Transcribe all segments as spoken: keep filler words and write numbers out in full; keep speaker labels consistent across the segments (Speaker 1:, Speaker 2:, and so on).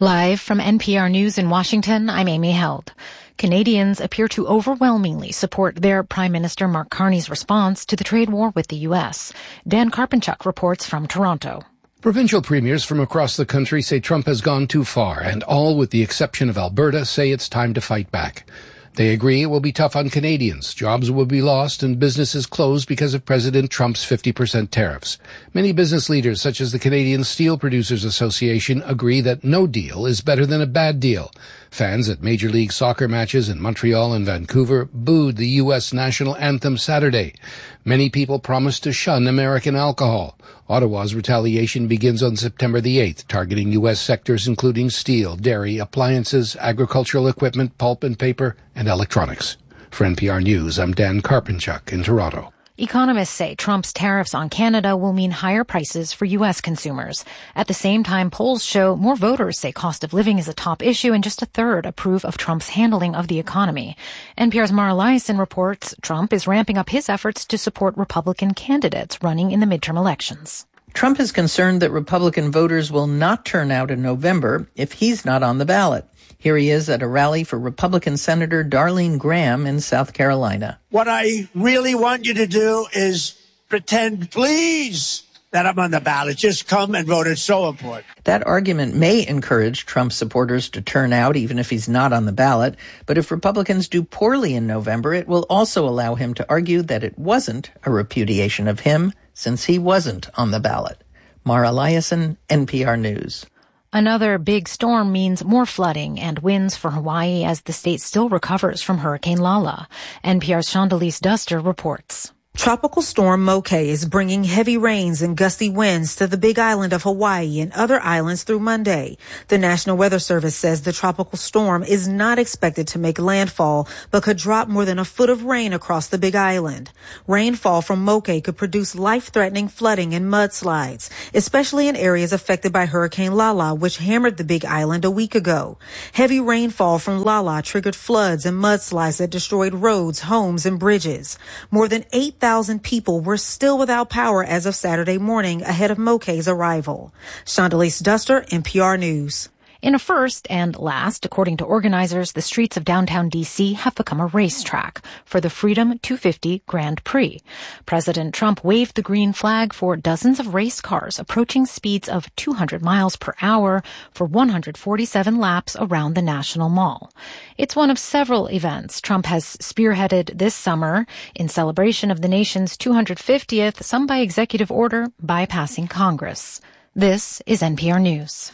Speaker 1: Live from N P R News in Washington, I'm Amy Held. Canadians appear to overwhelmingly support their Prime Minister Mark Carney's response to the trade war with the U S. Dan Karpenchuk reports from Toronto.
Speaker 2: Provincial premiers from across the country say Trump has gone too far, and all, with the exception of Alberta, say it's time to fight back. They agree it will be tough on Canadians. Jobs will be lost and businesses closed because of President Trump's fifty percent tariffs. Many business leaders, such as the Canadian Steel Producers Association, agree that no deal is better than a bad deal. Fans at Major League Soccer matches in Montreal and Vancouver booed the U S national anthem Saturday. Many people promised to shun American alcohol. Ottawa's retaliation begins on September the eighth, targeting U S sectors including steel, dairy, appliances, agricultural equipment, pulp and paper, and electronics. For N P R News, I'm Dan Karpenchuk in Toronto.
Speaker 1: Economists say Trump's tariffs on Canada will mean higher prices for U S consumers. At the same time, polls show more voters say cost of living is a top issue, and just a third approve of Trump's handling of the economy. N P R's Mara Liasson reports Trump is ramping up his efforts to support Republican candidates running in the midterm elections.
Speaker 3: Trump is concerned that Republican voters will not turn out in November if he's not on the ballot. Here he is at a rally for Republican Senator Darlene Graham in South Carolina.
Speaker 4: What I really want you to do is pretend, please, that I'm on the ballot. Just come and vote. It's so important.
Speaker 3: That argument may encourage Trump supporters to turn out even if he's not on the ballot. But if Republicans do poorly in November, it will also allow him to argue that it wasn't a repudiation of him since he wasn't on the ballot. Mara Liasson, N P R News.
Speaker 1: Another big storm means more flooding and winds for Hawaii as the state still recovers from Hurricane Lala. N P R's Chandalise Duster reports.
Speaker 5: Tropical storm Moke is bringing heavy rains and gusty winds to the Big Island of Hawaii and other islands through Monday. The National Weather Service says the tropical storm is not expected to make landfall, but could drop more than a foot of rain across the Big Island. Rainfall from Moke could produce life-threatening flooding and mudslides, especially in areas affected by Hurricane Lala, which hammered the Big Island a week ago. Heavy rainfall from Lala triggered floods and mudslides that destroyed roads, homes, and bridges. More than eight thousand people were still without power as of Saturday morning ahead of Moke's arrival. Chandalise Duster, N P R News.
Speaker 1: In a first and last, according to organizers, the streets of downtown D C have become a racetrack for the Freedom two fifty Grand Prix. President Trump waved the green flag for dozens of race cars approaching speeds of two hundred miles per hour for one hundred forty-seven laps around the National Mall. It's one of several events Trump has spearheaded this summer in celebration of the nation's two hundred fiftieth, some by executive order, bypassing Congress. This is N P R News.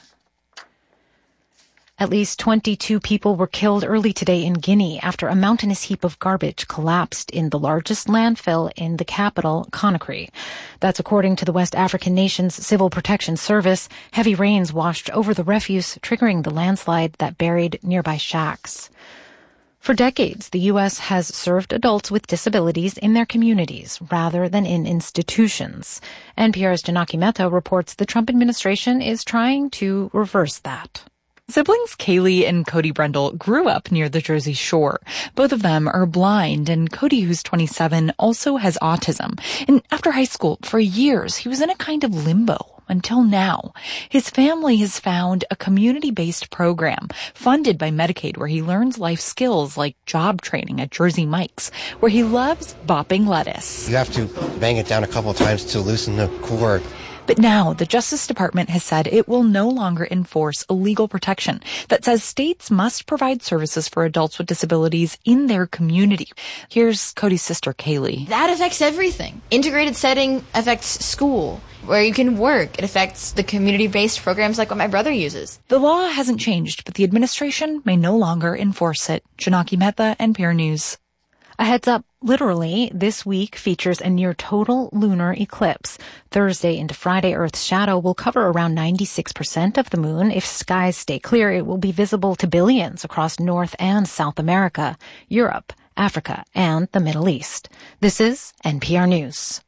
Speaker 1: At least twenty-two people were killed early today in Guinea after a mountainous heap of garbage collapsed in the largest landfill in the capital, Conakry. That's according to the West African nation's Civil Protection Service. Heavy rains washed over the refuse, triggering the landslide that buried nearby shacks. For decades, the U S has served adults with disabilities in their communities rather than in institutions. N P R's Janaki Mehta reports the Trump administration is trying to reverse that.
Speaker 6: Siblings Kaylee and Cody Brendel grew up near the Jersey Shore. Both of them are blind, and Cody, who's twenty-seven, also has autism. And after high school, for years, he was in a kind of limbo until now. His family has found a community-based program funded by Medicaid where he learns life skills like job training at Jersey Mike's, where he loves bopping lettuce.
Speaker 7: You have to bang it down a couple of times to loosen the cord.
Speaker 6: But now the Justice Department has said it will no longer enforce a legal protection that says states must provide services for adults with disabilities in their community. Here's Cody's sister, Kaylee.
Speaker 8: That affects everything. Integrated setting affects school, where you can work. It affects the community-based programs like what my brother uses.
Speaker 6: The law hasn't changed, but the administration may no longer enforce it. Janaki Mehta, N P R News.
Speaker 1: A heads up, literally, this week features a near total lunar eclipse. Thursday into Friday, Earth's shadow will cover around ninety-six percent of the moon. If skies stay clear, it will be visible to billions across North and South America, Europe, Africa, and the Middle East. This is N P R News.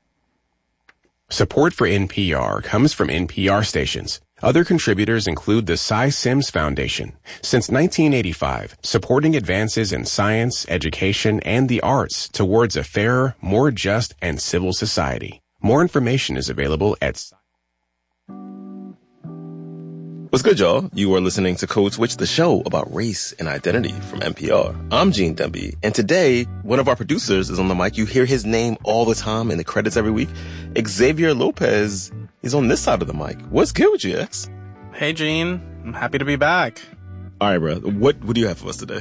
Speaker 9: Support for N P R comes from N P R stations. Other contributors include the Cy Sims Foundation. Since nineteen eighty-five, supporting advances in science, education, and the arts towards a fairer, more just, and civil society. More information is available at
Speaker 10: What's good, y'all? You are listening to Code Switch, the show about race and identity from N P R. I'm Gene Demby, and today, one of our producers is on the mic. You hear his name all the time in the credits every week. Xavier Lopez is on this side of the mic. What's good with you, X?
Speaker 11: Hey, Gene. I'm happy to be back.
Speaker 10: All right, bro. What, what do you have for us today?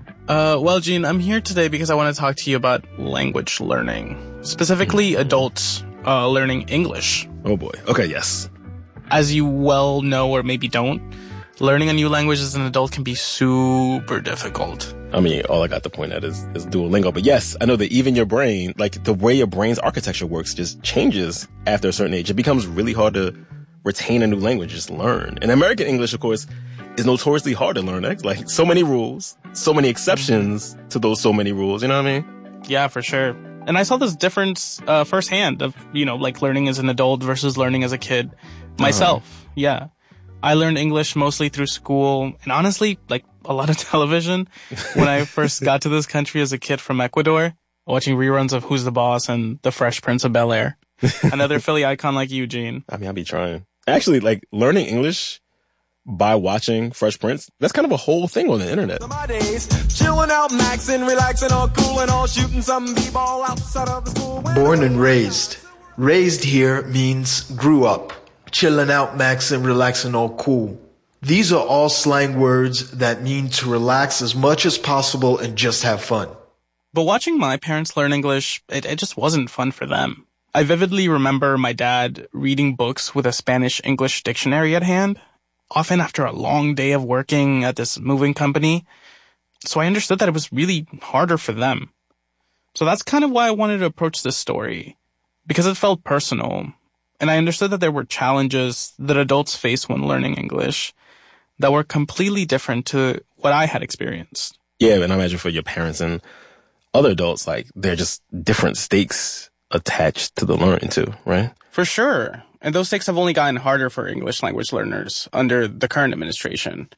Speaker 11: Uh, well, Gene, I'm here today because I want to talk to you about language learning, specifically mm-hmm. adults uh, learning English.
Speaker 10: Oh, boy. Okay, yes.
Speaker 11: As you well know, or maybe don't, learning a new language as an adult can be super difficult.
Speaker 10: I mean, all I got to point at is, is Duolingo. But yes, I know that even your brain, like the way your brain's architecture works just changes after a certain age. It becomes really hard to retain a new language, just learn. And American English, of course, is notoriously hard to learn. Like so many rules, so many exceptions to those so many rules. You know what I mean?
Speaker 11: Yeah, for sure. And I saw this difference uh, firsthand of, you know, like learning as an adult versus learning as a kid. Myself, uh-huh. yeah. I learned English mostly through school and honestly, like a lot of television. When I first got to this country as a kid from Ecuador, watching reruns of Who's the Boss and The Fresh Prince of Bel-Air. Another Philly icon like you, Gene.
Speaker 10: I mean, I'll be trying. Actually, like learning English by watching Fresh Prince, that's kind of a whole thing on the internet.
Speaker 12: Chilling out, maxing, relaxing, all cool and all shooting some b-ball outside of the school.
Speaker 13: Born and raised. Raised here means grew up. Chilling out, maxing, relaxing, all cool. These are all slang words that mean to relax as much as possible and just have fun.
Speaker 11: But watching my parents learn English, it, it just wasn't fun for them. I vividly remember my dad reading books with a Spanish-English dictionary at hand, often after a long day of working at this moving company. So I understood that it was really harder for them. So that's kind of why I wanted to approach this story, because it felt personal. And I understood that there were challenges that adults face when learning English that were completely different to what I had experienced.
Speaker 10: Yeah, and I imagine for your parents and other adults, like, they're just different stakes attached to the learning too, right?
Speaker 11: For sure. And those stakes have only gotten harder for English language learners under the current administration.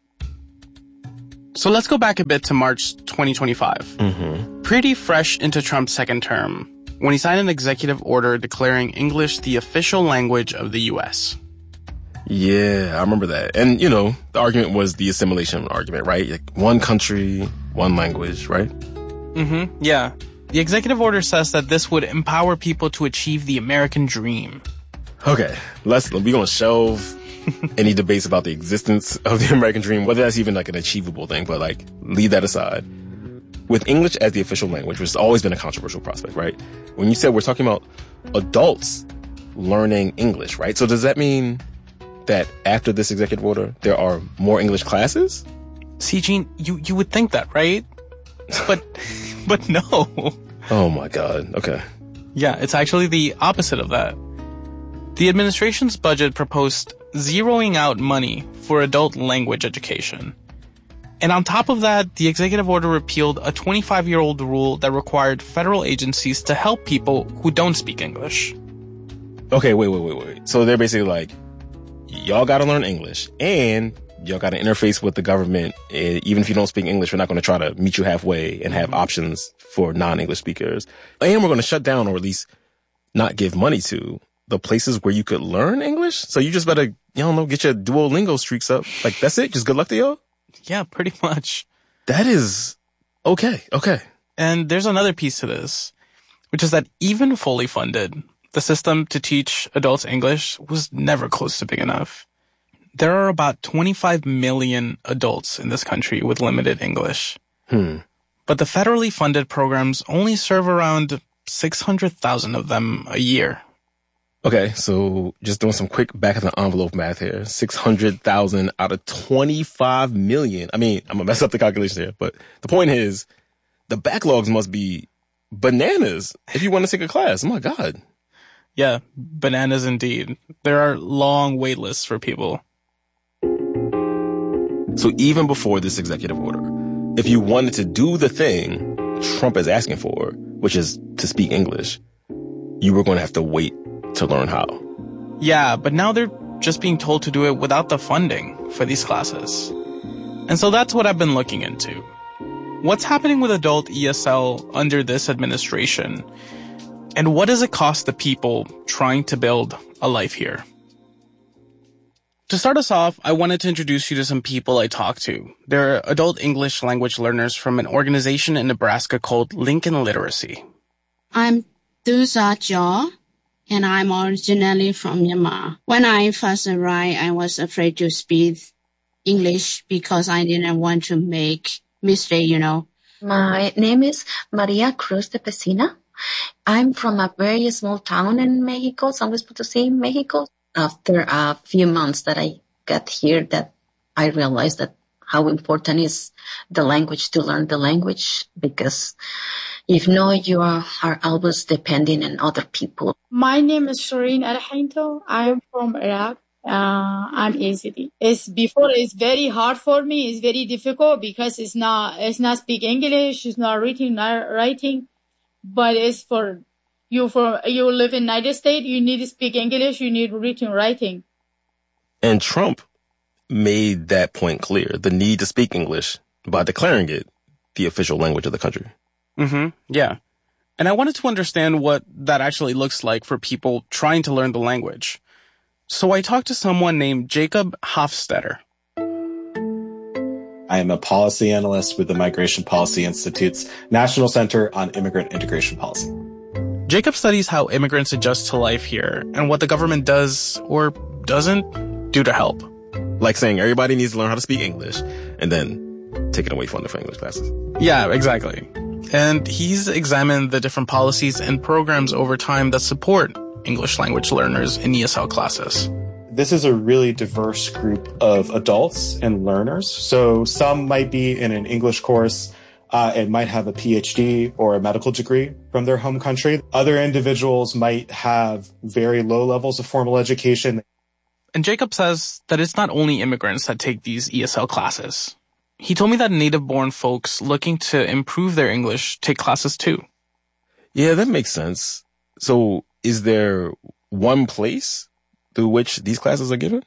Speaker 11: So let's go back a bit to March twenty twenty-five.
Speaker 10: Mm-hmm.
Speaker 11: Pretty fresh into Trump's second term, when he signed an executive order declaring English the official language of the U S.
Speaker 10: Yeah, I remember that. And, you know, the argument was the assimilation argument, right? Like one country, one language, right?
Speaker 11: Mm-hmm, yeah. The executive order says that this would empower people to achieve the American dream.
Speaker 10: Okay, let's, we're going to shelve any debates about the existence of the American dream, whether that's even like an achievable thing, but like, leave that aside. With English as the official language, which has always been a controversial prospect, right? When you said we're talking about adults learning English, right? So does that mean that after this executive order, there are more English classes?
Speaker 11: See, Gene, you, you would think that, right? But, but no.
Speaker 10: Oh my God. Okay.
Speaker 11: Yeah, it's actually the opposite of that. The administration's budget proposed zeroing out money for adult language education. And on top of that, the executive order repealed a twenty-five-year-old rule that required federal agencies to help people who don't speak English.
Speaker 10: Okay, wait, wait, wait, wait. So they're basically like, y'all gotta learn English, and y'all gotta interface with the government. Even if you don't speak English, we're not gonna try to meet you halfway and have mm-hmm. options for non-English speakers. And we're gonna shut down, or at least not give money to, the places where you could learn English. So you just better, you don't know, get your Duolingo streaks up. Like, that's it? Just good luck to y'all?
Speaker 11: Yeah, pretty much.
Speaker 10: That is okay. Okay.
Speaker 11: And there's another piece to this, which is that even fully funded, the system to teach adults English was never close to big enough. There are about twenty-five million adults in this country with limited English.
Speaker 10: Hmm.
Speaker 11: But the federally funded programs only serve around six hundred thousand of them a year.
Speaker 10: Okay, so just doing some quick back of the envelope math here. six hundred thousand out of twenty-five million. I mean, I'm going to mess up the calculations here, but the point is, the backlogs must be bananas if you want to take a class. Oh my God.
Speaker 11: Yeah, bananas indeed. There are long wait lists for people.
Speaker 10: So even before this executive order, if you wanted to do the thing Trump is asking for, which is to speak English, you were going to have to wait to learn how.
Speaker 11: Yeah, but now they're just being told to do it without the funding for these classes. And so that's what I've been looking into. What's happening with adult E S L under this administration? And what does it cost the people trying to build a life here? To start us off, I wanted to introduce you to some people I talked to. They're adult English language learners from an organization in Nebraska called Lincoln Literacy.
Speaker 14: I'm Dusa Jo, and I'm originally from Myanmar. When I first arrived, I was afraid to speak English because I didn't want to make mistake, you know.
Speaker 15: My name is Maria Cruz de Pesina. I'm from a very small town in Mexico, San Luis Potosí, Mexico. After a few months that I got here, that I realized that how important is the language, to learn the language, because if not, you are, are always depending on other people.
Speaker 16: My name is Shireen Al-Hainto. I'm from Iraq. Uh, I'm A Z D. It's before it's very hard for me. It's very difficult because it's not, it's not speak English. It's not reading, not writing, but it's for You for you live in United States, you need to speak English, you need reading, writing.
Speaker 10: And Trump made that point clear, the need to speak English, by declaring it the official language of the country.
Speaker 11: Mm-hmm. Yeah. And I wanted to understand what that actually looks like for people trying to learn the language. So I talked to someone named Jacob Hofstetter.
Speaker 17: I am a policy analyst with the Migration Policy Institute's National Center on Immigrant Integration Policy.
Speaker 11: Jacob studies how immigrants adjust to life here and what the government does or doesn't do to help.
Speaker 10: Like saying everybody needs to learn how to speak English and then taking away funding for English classes.
Speaker 11: Yeah, exactly. And he's examined the different policies and programs over time that support English language learners in E S L classes.
Speaker 17: This is a really diverse group of adults and learners. So some might be in an English course Uh, and might have a P H D or a medical degree from their home country. Other individuals might have very low levels of formal education.
Speaker 11: And Jacob says that it's not only immigrants that take these E S L classes. He told me that native-born folks looking to improve their English take classes too.
Speaker 10: Yeah, that makes sense. So is there one place through which these classes are given?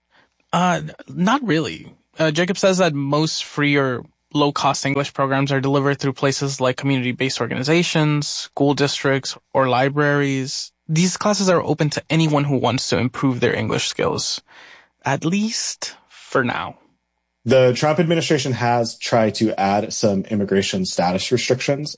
Speaker 11: Uh, not really. Uh, Jacob says that most free or low-cost English programs are delivered through places like community-based organizations, school districts, or libraries. These classes are open to anyone who wants to improve their English skills, at least for now.
Speaker 17: The Trump administration has tried to add some immigration status restrictions.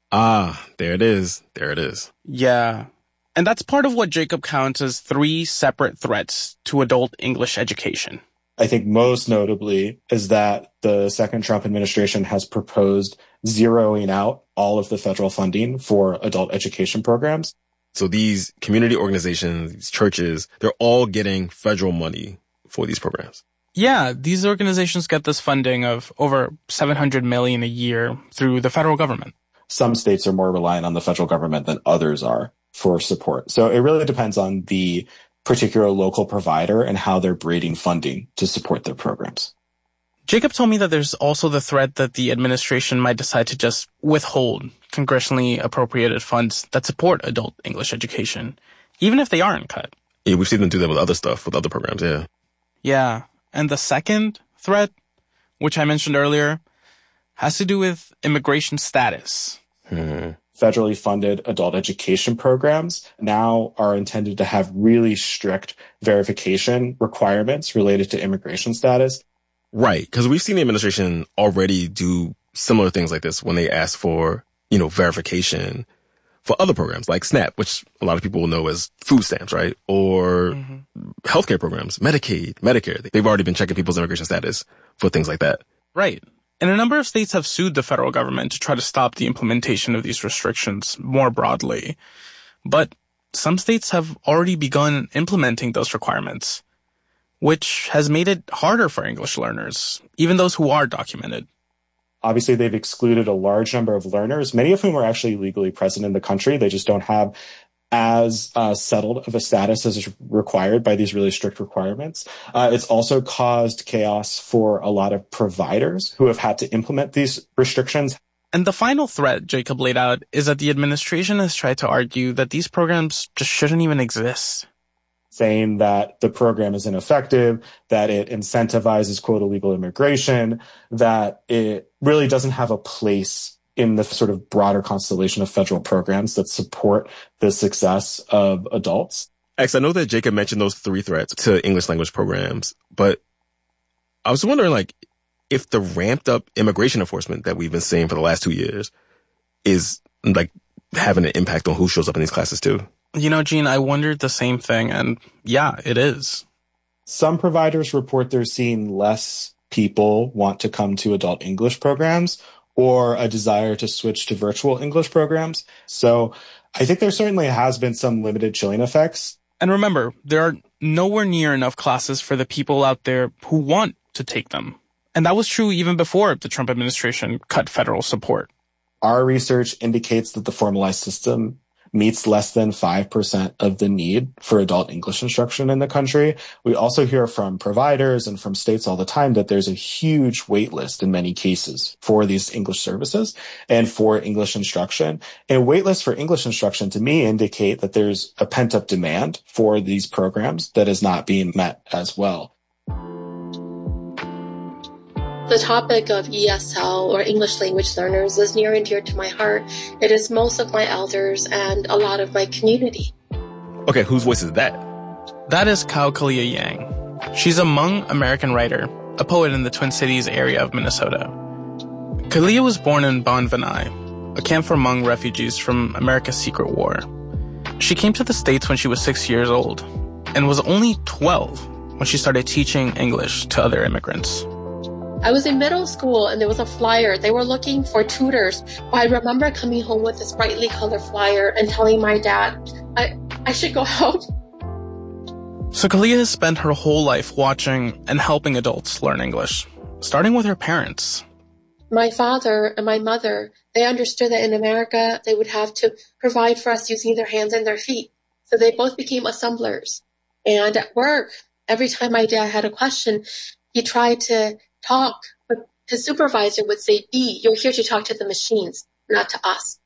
Speaker 10: Ah, there it is. There it is.
Speaker 11: Yeah. And that's part of what Jacob counts as three separate threats to adult English education.
Speaker 17: I think most notably is that the second Trump administration has proposed zeroing out all of the federal funding for adult education programs.
Speaker 10: So these community organizations, these churches, they're all getting federal money for these programs.
Speaker 11: Yeah, these organizations get this funding of over seven hundred million dollars a year through the federal government.
Speaker 17: Some states are more reliant on the federal government than others are for support. So it really depends on the particular local provider and how they're braiding funding to support their programs.
Speaker 11: Jacob told me that there's also the threat that the administration might decide to just withhold congressionally appropriated funds that support adult English education, even if they aren't cut.
Speaker 10: Yeah, we've seen them do that with other stuff, with other programs, yeah.
Speaker 11: Yeah, and the second threat, which I mentioned earlier, has to do with immigration status.
Speaker 17: Hmm. Federally funded adult education programs now are intended to have really strict verification requirements related to immigration status.
Speaker 10: Right, because we've seen the administration already do similar things like this when they ask for, you know, verification for other programs like SNAP, which a lot of people will know as food stamps, right? Or mm-hmm. healthcare programs, Medicaid, Medicare. They've already been checking people's immigration status for things like that.
Speaker 11: Right. And a number of states have sued the federal government to try to stop the implementation of these restrictions more broadly. But some states have already begun implementing those requirements, which has made it harder for English learners, even those who are documented.
Speaker 17: Obviously, they've excluded a large number of learners, many of whom are actually legally present in the country. They just don't have as uh, settled of a status as is required by these really strict requirements. Uh, it's also caused chaos for a lot of providers who have had to implement these restrictions.
Speaker 11: And the final threat Jacob laid out is that the administration has tried to argue that these programs just shouldn't even exist.
Speaker 17: Saying that the program is ineffective, that it incentivizes, quote, illegal immigration, that it really doesn't have a place in the sort of broader constellation of federal programs that support the success of adults.
Speaker 10: X, I know that Jacob mentioned those three threats to English language programs, but I was wondering, like, if the ramped up immigration enforcement that we've been seeing for the last two years is, like, having an impact on who shows up in these classes too.
Speaker 11: You know, Gene, I wondered the same thing, and yeah, it is.
Speaker 17: Some providers report they're seeing less people want to come to adult English programs or a desire to switch to virtual English programs. So I think there certainly has been some limited chilling effects.
Speaker 11: And remember, there are nowhere near enough classes for the people out there who want to take them. And that was true even before the Trump administration cut federal support.
Speaker 17: Our research indicates that the formalized system meets less than five percent of the need for adult English instruction in the country. We also hear from providers and from states all the time that there's a huge wait list in many cases for these English services and for English instruction. And wait lists for English instruction to me indicate that there's a pent-up demand for these programs that is not being met as well.
Speaker 18: The topic of E S L, or English language learners, is near and dear to my heart. It is most of my elders and a lot of my community.
Speaker 10: Okay, whose voice is that?
Speaker 11: That is Kao Kalia Yang. She's a Hmong American writer, a poet in the Twin Cities area of Minnesota. Kalia was born in Ban Vinai, a camp for Hmong refugees from America's secret war. She came to the States when she was six years old and was only twelve when she started teaching English to other immigrants.
Speaker 18: I was in middle school and there was a flyer. They were looking for tutors. I remember coming home with this brightly colored flyer and telling my dad, I, I should go help.
Speaker 11: So Kalia has spent her whole life watching and helping adults learn English, starting with her parents.
Speaker 18: My father and my mother, they understood that in America, they would have to provide for us using their hands and their feet. So they both became assemblers. And at work, every time my dad had a question, he tried to talk, but his supervisor would say, B, you're here to talk to the machines, not to us.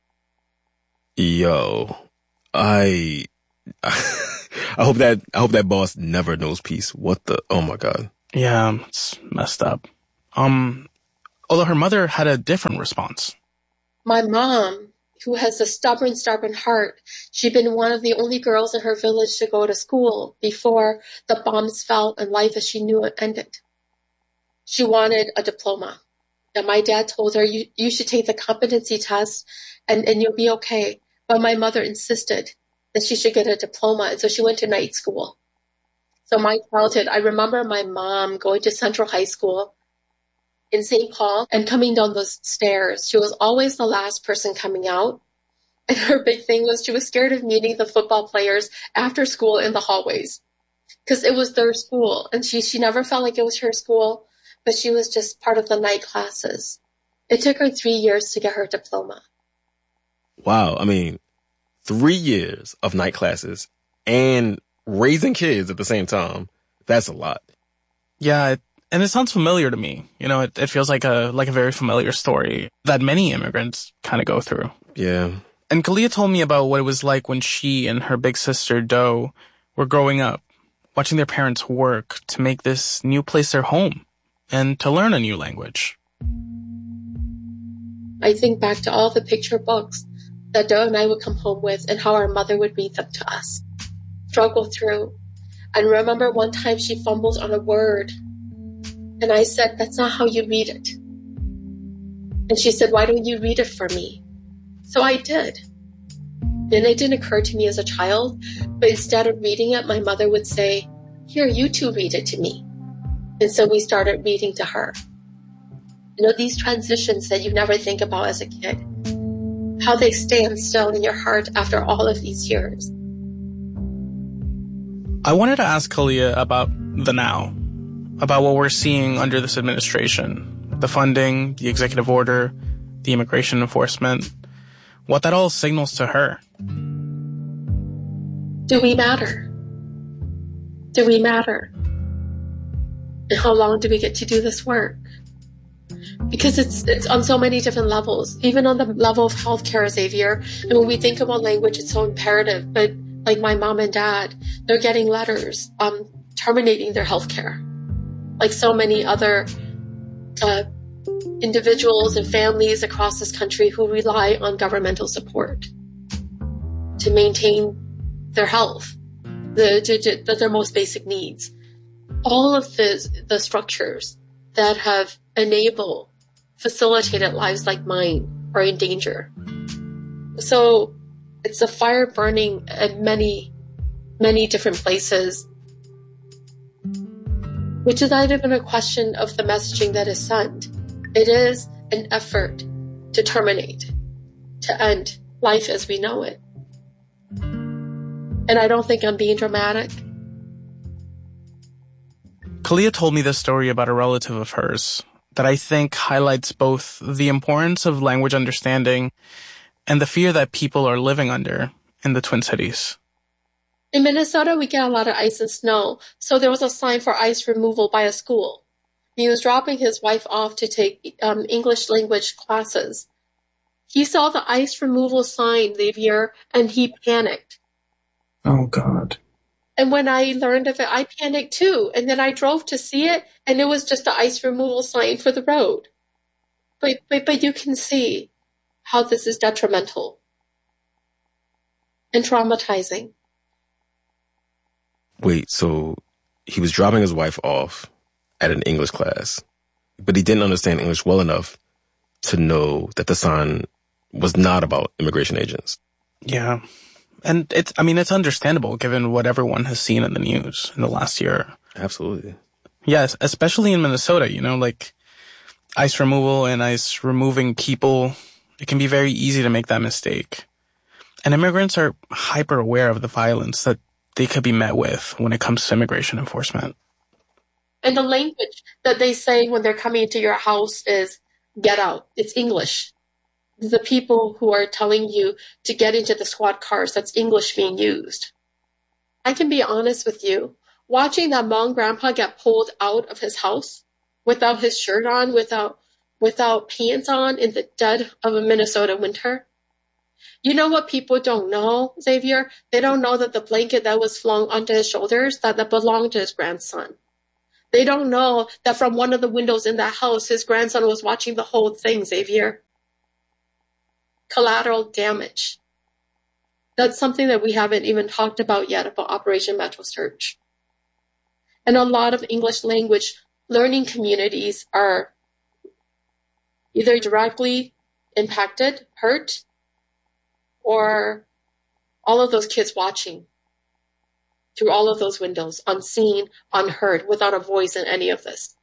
Speaker 10: Yo, I, I hope that, I hope that boss never knows peace. What the, oh my God.
Speaker 11: Yeah, it's messed up. Um, although her mother had a different response.
Speaker 18: My mom, who has a stubborn, stubborn heart, she'd been one of the only girls in her village to go to school before the bombs fell and life as she knew it ended. She wanted a diploma. And my dad told her, you, you should take the competency test and, and you'll be okay. But my mother insisted that she should get a diploma. And so she went to night school. So my childhood, I remember my mom going to Central High School in Saint Paul and coming down those stairs. She was always the last person coming out. And her big thing was she was scared of meeting the football players after school in the hallways because it was their school. And she, she never felt like it was her school. But she was just part of the night classes. It took her three years to get her diploma.
Speaker 10: Wow. I mean, three years of night classes and raising kids at the same time. That's a lot.
Speaker 11: Yeah. It, and it sounds familiar to me. You know, it, it feels like a, like a very familiar story that many immigrants kind of go through.
Speaker 10: Yeah.
Speaker 11: And Kalia told me about what it was like when she and her big sister, Doe, were growing up, watching their parents work to make this new place their home. And to learn a new language.
Speaker 18: I think back to all the picture books that Doe and I would come home with and how our mother would read them to us, struggle through. And remember one time she fumbled on a word. And I said, that's not how you read it. And she said, why don't you read it for me? So I did. And it didn't occur to me as a child, but instead of reading it, my mother would say, here, you two read it to me. And so we started reading to her. You know, these transitions that you never think about as a kid, how they stand still in your heart after all of these years.
Speaker 11: I wanted to ask Kalia about the now, about what we're seeing under this administration, the funding, the executive order, the immigration enforcement, what that all signals to her.
Speaker 18: Do we matter? Do we matter? And how long do we get to do this work? Because it's it's on so many different levels, even on the level of healthcare, Xavier. And when we think about language, it's so imperative. But like my mom and dad, they're getting letters um, terminating their healthcare. Like so many other uh, individuals and families across this country who rely on governmental support to maintain their health. the, the their most basic needs. All of the, the structures that have enabled, facilitated lives like mine are in danger. So it's a fire burning at many, many different places, which is not even a question of the messaging that is sent. It is an effort to terminate, to end life as we know it. And I don't think I'm being dramatic.
Speaker 11: Kalia told me this story about a relative of hers that I think highlights both the importance of language understanding and the fear that people are living under in the Twin Cities.
Speaker 18: In Minnesota, we get a lot of ice and snow, so there was a sign for ice removal by a school. He was dropping his wife off to take um, English language classes. He saw the ice removal sign, Xavier, and he panicked.
Speaker 19: Oh, God.
Speaker 18: And when I learned of it, I panicked too. And then I drove to see it, and it was just the ice removal sign for the road. But, but, but you can see how this is detrimental and traumatizing.
Speaker 10: Wait, so he was dropping his wife off at an English class, but he didn't understand English well enough to know that the sign was not about immigration agents.
Speaker 11: Yeah. And it's, I mean, it's understandable given what everyone has seen in the news in the last year.
Speaker 10: Absolutely.
Speaker 11: Yes, especially in Minnesota, you know, like ice removal and ice removing people, it can be very easy to make that mistake. And immigrants are hyper aware of the violence that they could be met with when it comes to immigration enforcement.
Speaker 18: And the language that they say when they're coming into your house is, get out. It's English. The people who are telling you to get into the squad cars, that's English being used. I can be honest with you. Watching that Hmong grandpa get pulled out of his house without his shirt on, without without pants on in the dead of a Minnesota winter. You know what people don't know, Xavier? They don't know that the blanket that was flung onto his shoulders, that, that belonged to his grandson. They don't know that from one of the windows in that house, his grandson was watching the whole thing, Xavier. Collateral damage. That's something that we haven't even talked about yet about Operation Metro Search. And a lot of English language learning communities are either directly impacted, hurt, or all of those kids watching through all of those windows, unseen, unheard, without a voice in any of this.